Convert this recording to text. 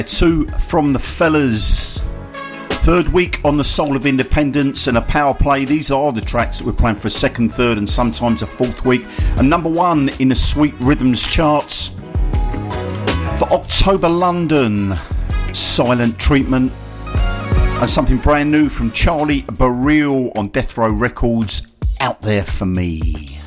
Two from the fellas. Third week on the Soul of Independence and a power play. These are the tracks that we're playing for a second, third and sometimes a fourth week. And number one in the Sweet Rhythms charts for October London, Silent Treatment. And something brand new from Charlie Barreal on Death Row Records, Out There For Me.